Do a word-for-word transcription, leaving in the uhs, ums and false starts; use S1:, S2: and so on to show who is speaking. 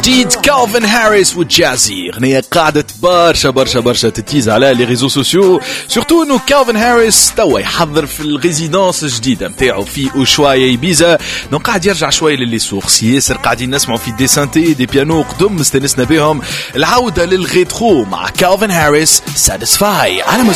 S1: جديد كالفين هاريس وجازي، اغنيه قاعده برشا برشا برشا تتيز على لي ريزو سوسيو، سورتو انه كالفين هاريس توا يحضر في الريزيدونس الجديده نتاعو في اوشوايا ايبيزا، دونك قاعد يرجع شويه للي سورس. ياسر قاعدين نسمعوا في دي سانتي دي بيانو قدم استنسنا بهم. العوده للغيترو مع كالفين هاريس ساتيسفاي على